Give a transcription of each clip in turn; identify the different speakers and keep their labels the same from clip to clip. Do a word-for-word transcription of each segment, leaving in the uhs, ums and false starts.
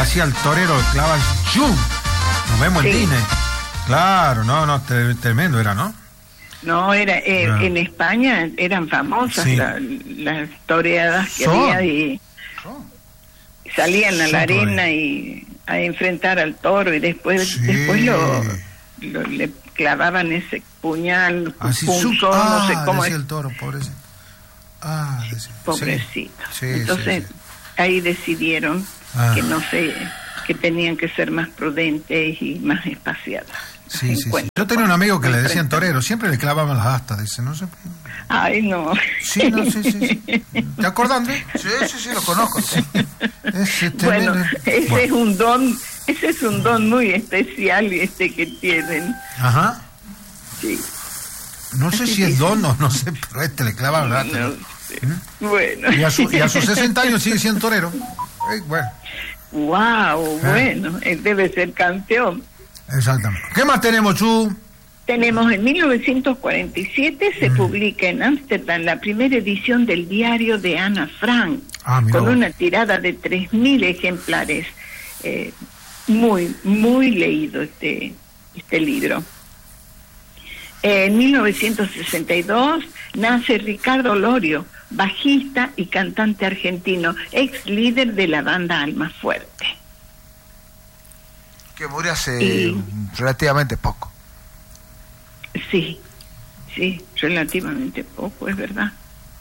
Speaker 1: hacía el torero, clava el ¡chum! Nos vemos en
Speaker 2: Sí.
Speaker 1: Disney. Claro, no, no, tre- tremendo era, ¿no?
Speaker 2: No, era eh,
Speaker 1: Ah.
Speaker 2: en España eran famosas
Speaker 1: Sí.
Speaker 2: la- las toreadas que
Speaker 1: Son.
Speaker 2: había y
Speaker 1: Son.
Speaker 2: salían a
Speaker 1: Son
Speaker 2: la arena
Speaker 1: todavía.
Speaker 2: y a enfrentar al toro y después
Speaker 1: Sí.
Speaker 2: después lo, lo- le clavaban ese puñal,
Speaker 1: Así
Speaker 2: punzón,
Speaker 1: su...
Speaker 2: no
Speaker 1: ah,
Speaker 2: sé cómo
Speaker 1: decía
Speaker 2: es,
Speaker 1: el toro, pobrecito. Ah, decía.
Speaker 2: pobrecito.
Speaker 1: Sí, sí,
Speaker 2: Entonces
Speaker 1: sí, sí.
Speaker 2: ahí decidieron
Speaker 1: Ah.
Speaker 2: que no sé, que tenían que ser más prudentes y más espaciadas.
Speaker 1: Sí, sí, sí. Yo tenía un amigo que le decían torero, siempre le clavaban las astas, dice, no sé.
Speaker 2: Ay, no.
Speaker 1: Sí, no, sí, sí, sí. ¿Te acordás? Sí, sí, sí, lo conozco. Sí. Ese
Speaker 2: Bueno,
Speaker 1: tremendo-
Speaker 2: ese
Speaker 1: Bueno.
Speaker 2: es un don, ese es un don muy especial este que tienen.
Speaker 1: Ajá.
Speaker 2: Sí.
Speaker 1: No sé si es don o no sé, pero este le clava la astas.
Speaker 2: No
Speaker 1: ¿no?
Speaker 2: sé. Bueno.
Speaker 1: Y a, su, y a sus sesenta años sigue siendo torero. Eh, bueno,
Speaker 2: Wow, bueno, él debe ser campeón.
Speaker 1: exactamente. ¿Qué más tenemos, Chu?
Speaker 2: Tenemos en mil novecientos cuarenta y siete se
Speaker 1: Mm.
Speaker 2: publica en Ámsterdam la primera edición del diario de Ana Frank,
Speaker 1: Ah, mira
Speaker 2: con
Speaker 1: vos.
Speaker 2: una tirada de tres mil ejemplares. Eh, muy, muy leído este, este libro. En mil novecientos sesenta y dos nace Ricardo Lorio, bajista y cantante argentino, ex líder de la banda Alma Fuerte.
Speaker 3: Que murió hace
Speaker 2: Y-
Speaker 3: relativamente poco.
Speaker 2: Sí, sí, relativamente poco, es verdad.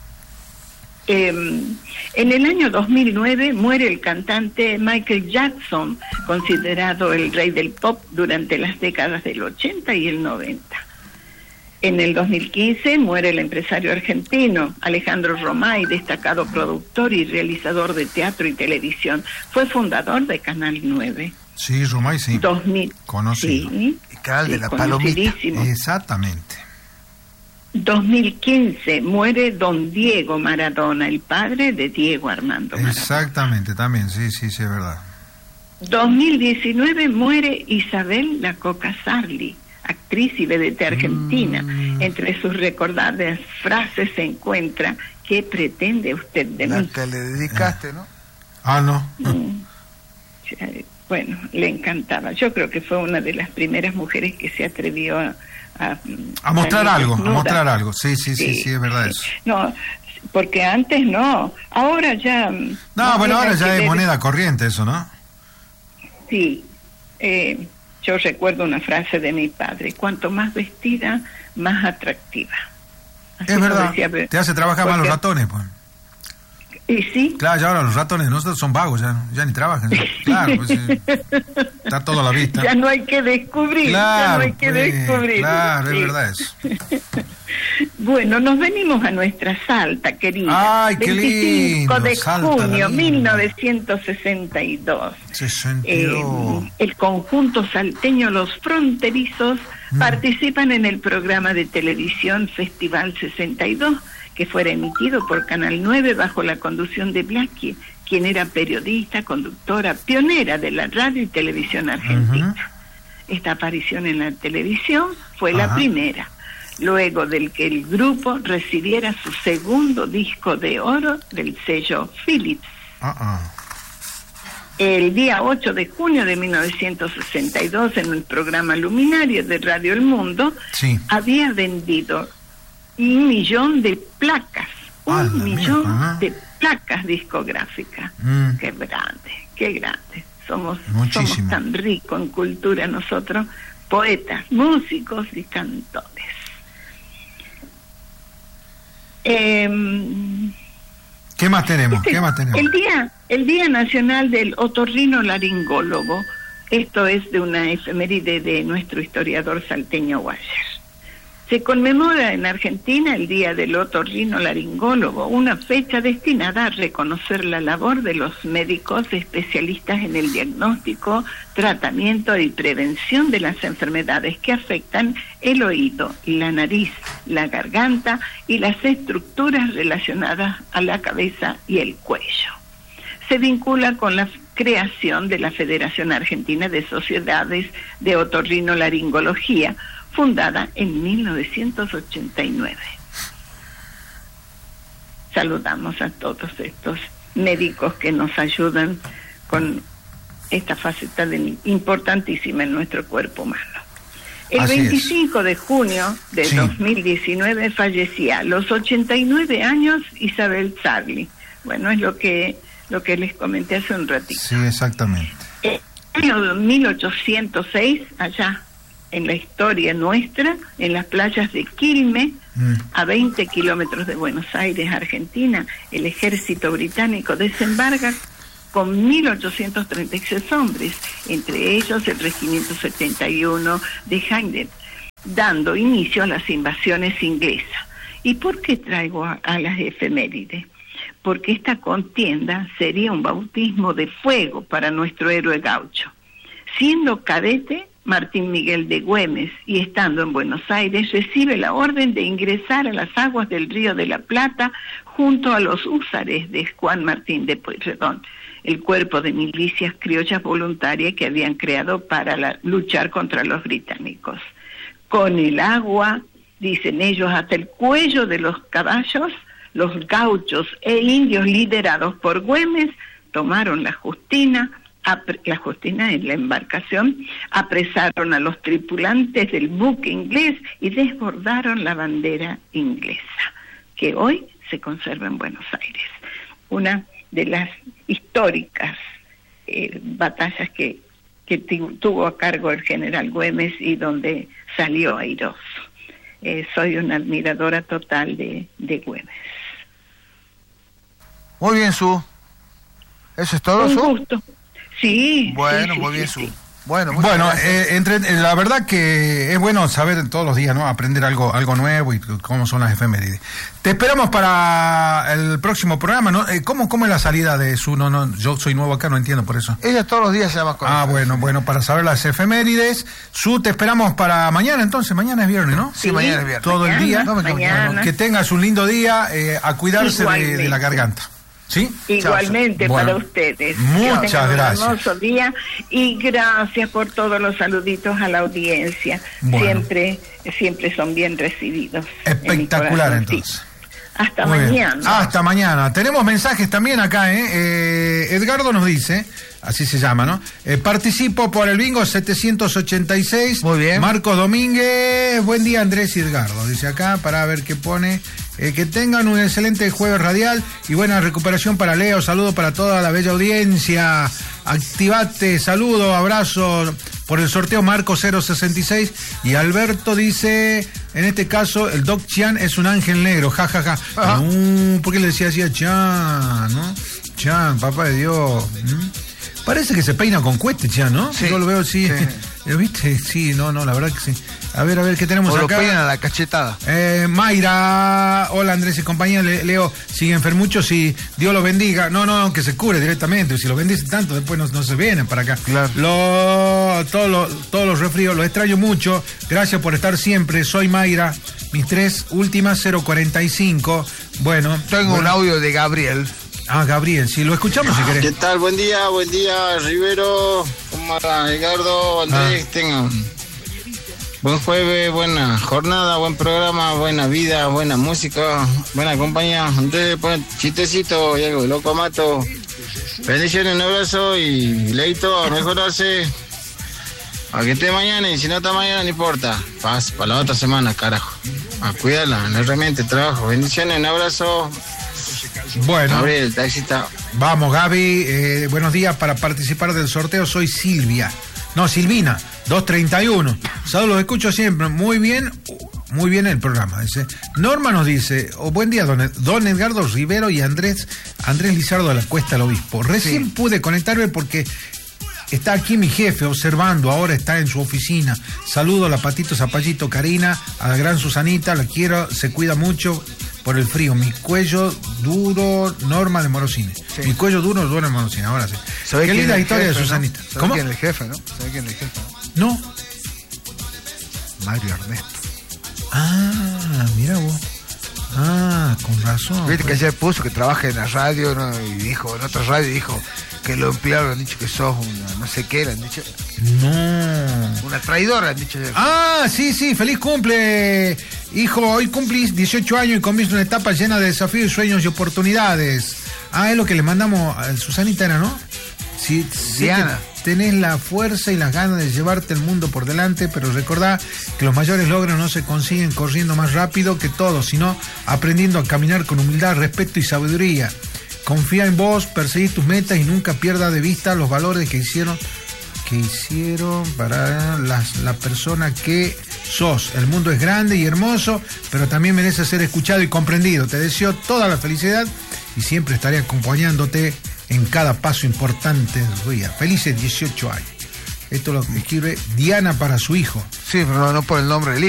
Speaker 2: Eh, en el año dos mil nueve muere el cantante Michael Jackson, considerado el rey del pop durante las décadas del ochenta y el noventa. En el dos mil quince muere el empresario argentino Alejandro Romay, destacado productor y realizador de teatro y televisión. Fue fundador de Canal nueve.
Speaker 1: Sí, Romay, sí.
Speaker 2: dos mil.
Speaker 1: Conocido.
Speaker 2: Sí,
Speaker 3: El canal de
Speaker 2: sí,
Speaker 3: la palomita.
Speaker 2: conocidísimo.
Speaker 1: Exactamente.
Speaker 2: dos mil quince muere don Diego Maradona, el padre de Diego Armando Maradona.
Speaker 1: Exactamente, también, sí, sí, sí, es verdad.
Speaker 2: dos mil diecinueve muere Isabel La Coca Sarli, actriz y vedette argentina.
Speaker 1: Mm.
Speaker 2: Entre sus recordadas frases se encuentra: ¿qué pretende usted de
Speaker 3: La
Speaker 2: mí?
Speaker 3: que le dedicaste, ¿no?
Speaker 1: Ah, no.
Speaker 2: Mm. Eh, Bueno, le encantaba. Yo creo que fue una de las primeras mujeres que se atrevió a... A,
Speaker 1: A mostrar
Speaker 2: salir
Speaker 1: algo, a
Speaker 2: desnuda.
Speaker 1: mostrar algo. Sí, sí, sí, sí, es verdad eso.
Speaker 2: No, porque antes no. Ahora ya...
Speaker 1: No, bueno, ahora ya es moneda corriente eso, ¿no?
Speaker 2: Sí. Eh, yo recuerdo una frase de mi padre: cuanto más vestida, más atractiva. Así
Speaker 1: Es
Speaker 2: lo
Speaker 1: verdad.
Speaker 2: decía, pero-
Speaker 1: Te hace trabajar más los
Speaker 2: porque-
Speaker 1: ratones, pues.
Speaker 2: Y sí.
Speaker 1: Claro, ya ahora los ratones nosotros son vagos, ya, ya ni trabajan. Claro, pues, sí. Está todo a la vista.
Speaker 2: Ya no hay que descubrir, ya no
Speaker 1: Claro,
Speaker 2: hay que
Speaker 1: pues,
Speaker 2: descubrir.
Speaker 1: claro,
Speaker 2: Sí.
Speaker 1: es verdad eso.
Speaker 2: Bueno, nos venimos a nuestra Salta, querida.
Speaker 1: Ay, qué
Speaker 2: veinticinco
Speaker 1: lindo,
Speaker 2: de
Speaker 1: Salta, la
Speaker 2: junio,
Speaker 1: linda.
Speaker 2: mil novecientos sesenta y dos.
Speaker 1: sesenta y
Speaker 2: Eh,
Speaker 1: dos.
Speaker 2: el conjunto salteño Los Fronterizos
Speaker 1: Mm.
Speaker 2: participan en el programa de televisión Festival sesenta y dos, que fuera emitido por Canal nueve bajo la conducción de Blackie, quien era periodista, conductora, pionera de la radio y televisión argentina.
Speaker 1: Ujú.
Speaker 2: Esta aparición en la televisión fue la
Speaker 1: Ajá.
Speaker 2: primera, luego del que el grupo recibiera su segundo disco de oro del sello Philips.
Speaker 1: Ah, ah.
Speaker 2: El día ocho de junio de mil novecientos sesenta y dos, en el programa Luminario de Radio El Mundo,
Speaker 1: Sí.
Speaker 2: había vendido un millón de placas,
Speaker 1: Ah, la
Speaker 2: un millón
Speaker 1: mierda, ¿eh?
Speaker 2: de placas discográficas.
Speaker 1: Mm.
Speaker 2: Qué grande, qué grande. Somos,
Speaker 1: Muchísimo.
Speaker 2: somos tan ricos en cultura nosotros, poetas, músicos y cantores. Eh,
Speaker 1: ¿Qué más tenemos?
Speaker 2: este,
Speaker 1: ¿Qué más tenemos?
Speaker 2: El día, el Día Nacional del Otorrino Laringólogo. Esto es de una efeméride de nuestro historiador salteño Washer. Se conmemora en Argentina el Día del Otorrino-Laringólogo, una fecha destinada a reconocer la labor de los médicos especialistas en el diagnóstico, tratamiento y prevención de las enfermedades que afectan el oído, la nariz, la garganta y las estructuras relacionadas a la cabeza y el cuello. Se vincula con la creación de la Federación Argentina de Sociedades de Otorrinolaringología, fundada en mil novecientos ochenta y nueve. Saludamos a todos estos médicos que nos ayudan con esta faceta de, importantísima en nuestro cuerpo humano. El
Speaker 1: Así
Speaker 2: veinticinco es. de junio de
Speaker 1: sí.
Speaker 2: dos mil diecinueve fallecía a los ochenta y nueve años Isabel Sarli. Bueno, es lo que lo que les comenté hace un ratito.
Speaker 1: Sí, exactamente.
Speaker 2: En el año mil ochocientos seis, allá en la historia nuestra, en las playas de Quilmes, mm. a veinte kilómetros de Buenos Aires, Argentina, el ejército británico desembarca con mil ochocientos treinta y seis hombres, entre ellos el regimiento setenta y uno de Hindley, dando inicio a las invasiones inglesas. ¿Y por qué traigo a, a las efemérides? Porque esta contienda sería un bautismo de fuego para nuestro héroe gaucho. Siendo cadete, Martín Miguel de Güemes, y estando en Buenos Aires, recibe la orden de ingresar a las aguas del Río de la Plata junto a los húsares de Juan Martín de Pueyrredón, el cuerpo de milicias criollas voluntarias que habían creado para la, luchar contra los británicos. Con el agua, dicen ellos, hasta el cuello de los caballos, los gauchos e indios liderados por Güemes tomaron la Justina, la Justina en la embarcación, apresaron a los tripulantes del buque inglés y desbordaron la bandera inglesa, que hoy se conserva en Buenos Aires. Una de las históricas eh, batallas que, que t- tuvo a cargo el general Güemes y donde salió airoso. Eh, soy una admiradora total de, de Güemes.
Speaker 3: Muy bien, Su. ¿Eso es todo,
Speaker 2: Un
Speaker 3: Su?
Speaker 2: gusto. Sí.
Speaker 3: Bueno,
Speaker 2: sí,
Speaker 3: muy
Speaker 2: sí,
Speaker 3: bien,
Speaker 2: sí,
Speaker 3: Su.
Speaker 2: sí.
Speaker 3: Bueno, muchas
Speaker 1: Bueno,
Speaker 3: gracias.
Speaker 1: eh, entre, la verdad que es bueno saber todos los días, ¿no? Aprender algo algo nuevo y cómo son las efemérides. Te esperamos para el próximo programa, ¿no? Eh, ¿Cómo, cómo es la salida de Su? No, no, yo soy nuevo acá, no entiendo por eso.
Speaker 3: Ella todos los días se llama con
Speaker 1: Ah,
Speaker 3: eso.
Speaker 1: bueno, bueno, para saber las efemérides. Su, te esperamos para mañana, entonces. Mañana es viernes, ¿no?
Speaker 3: Sí, mañana es viernes.
Speaker 1: Todo el
Speaker 2: Mañana,
Speaker 1: día.
Speaker 3: No me equivoco.
Speaker 2: mañana.
Speaker 1: Que tengas un lindo día, eh, a cuidarse de, de la garganta. ¿Sí?
Speaker 2: Igualmente
Speaker 1: Chao,
Speaker 2: para
Speaker 1: bueno,
Speaker 2: ustedes.
Speaker 1: muchas
Speaker 2: Que tengan
Speaker 1: gracias.
Speaker 2: Un hermoso día y gracias por todos los saluditos a la audiencia.
Speaker 1: Bueno.
Speaker 2: Siempre, siempre son bien recibidos.
Speaker 1: Espectacular,
Speaker 2: en mi corazón.
Speaker 1: entonces.
Speaker 2: Sí. Hasta
Speaker 1: Muy bien.
Speaker 2: mañana.
Speaker 1: Hasta mañana. Tenemos mensajes también acá, ¿eh? eh Edgardo nos dice, así se llama, ¿no? Eh, participo por el bingo setecientos ochenta y seis.
Speaker 3: Muy bien.
Speaker 1: Marcos Domínguez. Buen día, Andrés y Edgardo. Dice acá, para ver qué pone. Eh, que tengan un excelente jueves radial y buena recuperación para Leo. Saludo para toda la bella audiencia. Activate, saludo, abrazo por el sorteo Marco cero sesenta y seis. Y Alberto dice, en este caso, el Doc Chan es un ángel negro, jajaja. Ja, ja. No, ¿por qué le decía así a Chan, no? Chan, papá de Dios. ¿Mm? Parece que se peina con cueste, Chan, ¿no?
Speaker 3: Sí.
Speaker 1: Yo lo veo así.
Speaker 3: Sí.
Speaker 1: ¿Lo viste? Sí, no, no, la verdad que sí. A ver, a ver, ¿qué tenemos
Speaker 3: O lo
Speaker 1: acá?
Speaker 3: peinan a la cachetada.
Speaker 1: Eh, Mayra, hola Andrés y compañía, Le, Leo, sigue enfermucho, si Dios lo bendiga. No, no, que se cure directamente, si lo bendice tanto, después no, no se vienen para acá.
Speaker 3: Claro.
Speaker 1: Lo, todos los todos los resfríos, los extraño mucho, gracias por estar siempre, soy Mayra, mis tres últimas cero cuarenta y cinco. Bueno.
Speaker 3: Tengo
Speaker 1: bueno.
Speaker 3: un audio de Gabriel.
Speaker 1: Ah, Gabriel, si lo escuchamos si querés.
Speaker 4: ¿Qué tal? Buen día, buen día, Rivero, ¿cómo anda, Edgardo, Andrés?
Speaker 1: Ah.
Speaker 4: Tengan buen jueves, buena jornada, buen programa, buena vida, buena música, buena compañía. Andrés, pon chistecito y algo de loco mato. Bendiciones, un abrazo y Leito, a mejorarse. A que esté mañana y si no está mañana no importa. Paz para la otra semana, carajo. A cuidarla, no realmente trabajo. Bendiciones, un abrazo.
Speaker 1: Bueno.
Speaker 4: Gabriel, taxista.
Speaker 1: Vamos, Gaby, eh, buenos días. Para participar del sorteo soy Silvia. No, Silvina, dos treinta y uno. Saludos, los escucho siempre. Muy bien, muy bien el programa. Dice. Norma nos dice, oh, buen día, don, don Edgardo Rivero y Andrés Andrés Lizardo de la Cuesta del Obispo. Recién sí. pude conectarme porque está aquí mi jefe observando, ahora está en su oficina. Saludo a la Patito Zapallito Karina, a la gran Susanita, la quiero, se cuida mucho por el frío. Mi cuello duro, Norma de Morosini. Sí. Mi cuello duro, Norma de Morosini, ahora sí. Qué linda historia
Speaker 3: jefe,
Speaker 1: de Susanita.
Speaker 3: ¿no? ¿Sabe
Speaker 1: ¿Cómo?
Speaker 3: quién es el jefe, no? ¿Sabe quién es el jefe?
Speaker 1: No.
Speaker 3: Mario Ernesto.
Speaker 1: Ah, mira vos. Ah, con razón.
Speaker 3: Viste
Speaker 1: pues.
Speaker 3: que ayer puso que trabaja en la radio, ¿no? Y dijo, en otra radio dijo que los empleados le han dicho que sos una, no sé qué, le han dicho.
Speaker 1: No.
Speaker 3: Una traidora, le han dicho.
Speaker 1: Ah, sí, sí, feliz cumple. Hijo, hoy cumplís dieciocho años y comienza una etapa llena de desafíos, sueños y oportunidades. Ah, es lo que le mandamos a Susanita, ¿era, no? Sí, sí,
Speaker 3: Diana.
Speaker 1: que, tenés la fuerza y las ganas de llevarte el mundo por delante, pero recordá que los mayores logros no se consiguen corriendo más rápido que todos, sino aprendiendo a caminar con humildad, respeto y sabiduría. Confía en vos, perseguí tus metas y nunca pierdas de vista los valores que hicieron que hicieron para las, la persona que sos. El mundo es grande y hermoso, pero también merece ser escuchado y comprendido. Te deseo toda la felicidad y siempre estaré acompañándote en cada paso importante de tu vida. Felices dieciocho años. Esto lo escribe Diana para su hijo.
Speaker 3: Sí, pero no, no por el nombre del hijo.